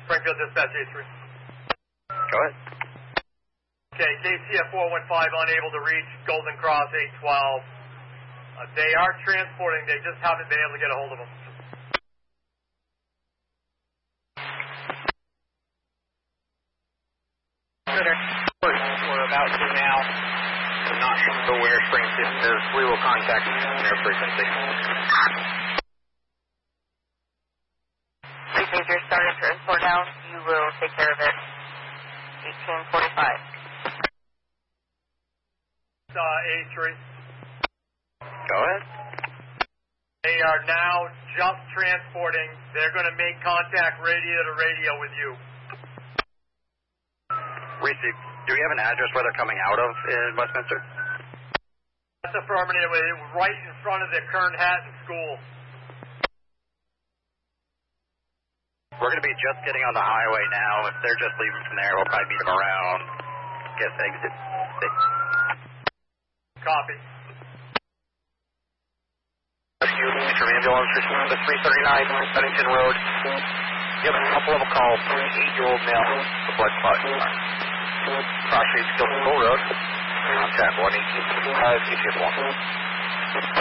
Springfield Dispatch 83. Go ahead. Okay, KCF 415 unable to reach Golden Cross 812. They are transporting, they just haven't been able to get a hold of them. We're about to now. I'm not sure where Springfield is. We will contact their frequency. Please take your starter transport now. You will take care of it. 1845. A3. Go ahead. They are now just transporting. They're going to make contact radio to radio with you. Reese, do we have an address where they're coming out of in Westminster? That's affirmative. Right in front of the Kern Hatton School. We're going to be just getting on the highway now. If they're just leaving from there, we'll probably meet them around. Guess exit 6. Copy. From ambulance respond to 339 North Bennington Road. You have a couple of a call from an 8-year-old male with blood clot. Cross Street, Skillful Road. Contact 118 KCF 1.